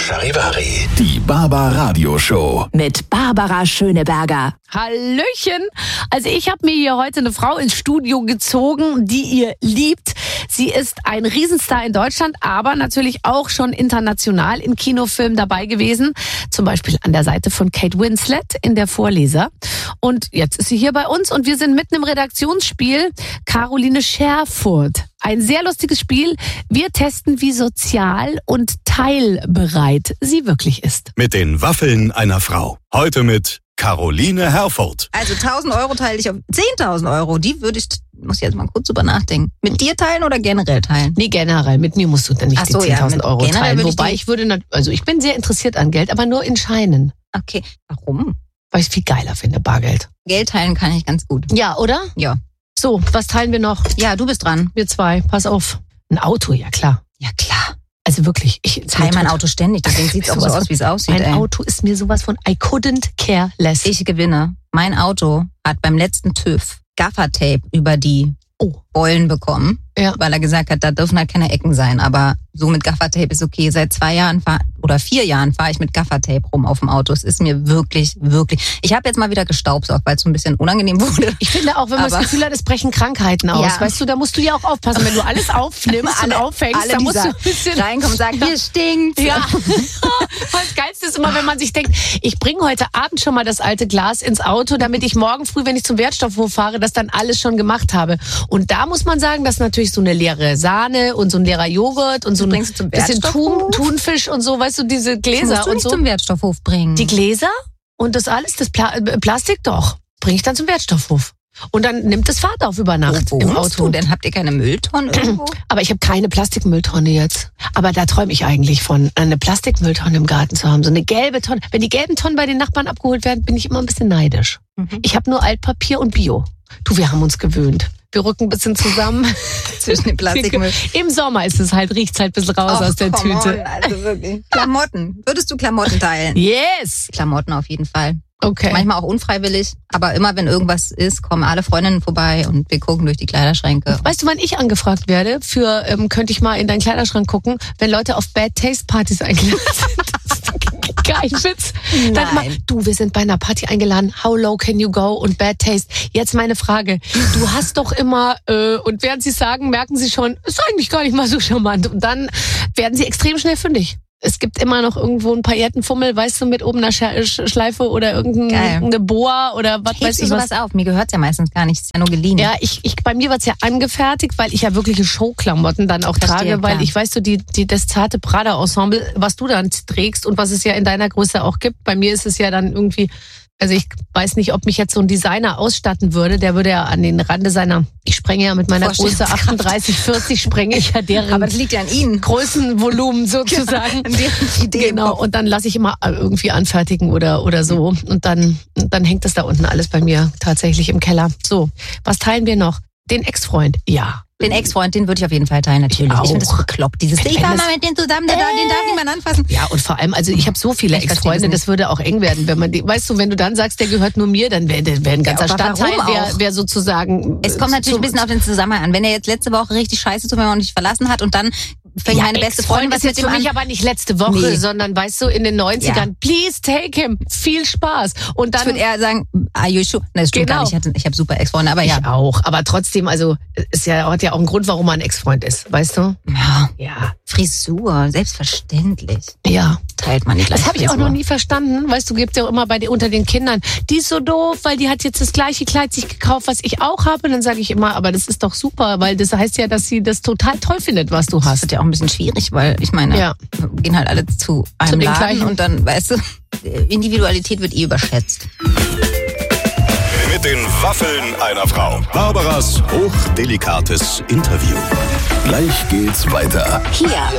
Charivari. Die Barbara Show. Mit Barbara Schöneberger. Hallöchen. Also ich habe mir hier heute eine Frau ins Studio gezogen, die ihr liebt. Sie ist ein Riesenstar in Deutschland, aber natürlich auch schon international in Kinofilmen dabei gewesen. Zum Beispiel an der Seite von Kate Winslet in Der Vorleser. Und jetzt ist sie hier bei uns und wir sind mitten im Redaktionsspiel Caroline Scherfurt. Ein sehr lustiges Spiel. Wir testen, wie sozial und teilbereit sie wirklich ist. Mit den Waffeln einer Frau. Heute mit Caroline Herford. Also 1.000 Euro teile ich auf 10.000 Euro. Die muss ich jetzt mal kurz drüber nachdenken. Mit dir teilen oder generell teilen? Nee, generell. Mit mir musst du dann nicht die 10.000 Euro teilen. Wobei ich bin sehr interessiert an Geld, aber nur in Scheinen. Okay. Warum? Weil ich es viel geiler finde, Bargeld. Geld teilen kann ich ganz gut. Ja, oder? Ja. So, was teilen wir noch? Ja, du bist dran. Wir zwei, pass auf. Ein Auto, ja klar. Ja, klar. Also wirklich, ich teile mein Auto ständig, deswegen sieht es auch so aus, wie es aussieht. Mein Auto ist mir sowas von I couldn't care less. Ich gewinne. Mein Auto hat beim letzten TÜV Gaffertape über die Beulen bekommen, weil er gesagt hat, da dürfen halt keine Ecken sein. Aber so mit Gaffertape ist okay. Seit 4 Jahren fahre ich mit Gaffertape rum auf dem Auto. Es ist mir wirklich, wirklich... Ich habe jetzt mal wieder gestaubsaugt, weil es so ein bisschen unangenehm wurde. Ich finde auch, wenn man das Gefühl hat, es brechen Krankheiten aus. Ja. Weißt du, da musst du ja auch aufpassen. Wenn du alles aufnimmst und aufhängst, dann musst du ein bisschen reinkommen und sagen, hier stinkt. Ja. Das Geilste ist immer, wenn man sich denkt, ich bringe heute Abend schon mal das alte Glas ins Auto, damit ich morgen früh, wenn ich zum Wertstoffhof fahre, das dann alles schon gemacht habe. Und da muss man sagen, dass natürlich so eine leere Sahne und so ein leerer Joghurt und so ein bisschen Thunfisch und so, weißt du, diese Gläser musst du nicht und so. Zum Wertstoffhof bringen. Die Gläser und das alles, das Plastik doch, bringe ich dann zum Wertstoffhof. Und dann nimmt es Fahrt auf über Nacht im Auto. Dann habt ihr keine Mülltonnen irgendwo? Aber ich habe keine Plastikmülltonne jetzt. Aber da träume ich eigentlich von, eine Plastikmülltonne im Garten zu haben. So eine gelbe Tonne. Wenn die gelben Tonnen bei den Nachbarn abgeholt werden, bin ich immer ein bisschen neidisch. Ich habe nur Altpapier und Bio. Du, wir haben uns gewöhnt. Wir rücken ein bisschen zusammen. Zwischen den Plastikmüll. Im Sommer riecht's halt ein bisschen raus aus der Tüte. Also wirklich. Klamotten. Würdest du Klamotten teilen? Yes! Klamotten auf jeden Fall. Okay. Manchmal auch unfreiwillig, aber immer wenn irgendwas ist, kommen alle Freundinnen vorbei und wir gucken durch die Kleiderschränke. Weißt du, wann ich angefragt werde? Könnte ich mal in deinen Kleiderschrank gucken, wenn Leute auf Bad Taste Partys eingeladen sind. Das ist kein Witz. Dann mal, du, wir sind bei einer Party eingeladen. How low can you go? Und Bad Taste. Jetzt meine Frage. Du hast doch immer, und während sie sagen, merken sie schon, ist eigentlich gar nicht mal so charmant. Und dann werden sie extrem schnell fündig. Es gibt immer noch irgendwo einen Paillettenfummel, weißt du, mit oben einer Schleife oder irgendeine Boa oder was weiß ich was. Sowas auf? Mir gehört's ja meistens gar nicht, ist ja nur geliehen. Ja, bei mir wird's ja angefertigt, weil ich ja wirkliche Showklamotten dann auch trage, weil ich weiß, das zarte Prada-Ensemble, was du dann trägst und was es ja in deiner Größe auch gibt. Bei mir ist es ja dann irgendwie, also ich weiß nicht, ob mich jetzt so ein Designer ausstatten würde, der würde ja an den Rande ich sprenge ja mit meiner Größe 38, 40, sprenge ich ja deren aber das liegt ja an Ihnen. Größenvolumen sozusagen. Idee genau, und dann lasse ich immer irgendwie anfertigen oder so. Und dann hängt das da unten alles bei mir tatsächlich im Keller. So, was teilen wir noch? Den Ex-Freund, ja. Den Ex-Freund, den würde ich auf jeden Fall teilen, natürlich. Ich finde das bekloppt. Ich war mal mit denen zusammen, den darf niemand anfassen. Ja, und vor allem, also ich habe so viele Ex-Freunde, das würde auch eng werden, wenn man weißt du, wenn du dann sagst, der gehört nur mir, dann wäre ein ganzer Stadtteil, wer sozusagen... Es kommt natürlich ein bisschen auf den Zusammenhang an. Wenn er jetzt letzte Woche richtig scheiße zu mir und dich verlassen hat und dann fängt meine beste Freundin was mit dem an. Für mich aber nicht letzte Woche, sondern weißt du, in den 90ern, please take him, viel Spaß. Und dann... Ich würde eher sagen, are you sure? Nein, das stimmt gar nicht, ich habe super Ex-Freunde, aber ja. Ich auch, aber trotzdem, also hat ja auch einen Grund, warum man ein Ex-Freund ist, weißt du? Ja. Frisur, selbstverständlich. Ja. Teilt man nicht gleich. Das habe ich auch noch nie verstanden. Weißt du, gibt ja auch immer unter den Kindern, die ist so doof, weil die hat jetzt das gleiche Kleid sich gekauft, was ich auch habe. Und dann sage ich immer, aber das ist doch super, weil das heißt ja, dass sie das total toll findet, was du hast. Das wird ja auch ein bisschen schwierig, weil ich meine, wir gehen halt alle zu einem Laden gleichen. Und dann, weißt du, Individualität wird überschätzt. Mit den Waffeln einer Frau. Barbaras hochdelikates Interview. Gleich geht's weiter. Hier